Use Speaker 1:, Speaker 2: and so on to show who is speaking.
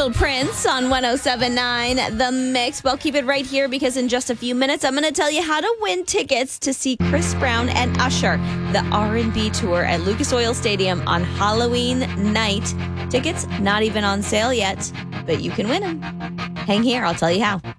Speaker 1: Little Prince on 107.9 The Mix. Well, keep it right here because in just a few minutes, I'm going to tell you how to win tickets to see Chris Brown and Usher, the R&B tour at Lucas Oil Stadium on Halloween night. Tickets not even on sale yet, but you can win them. Hang here. I'll tell you how.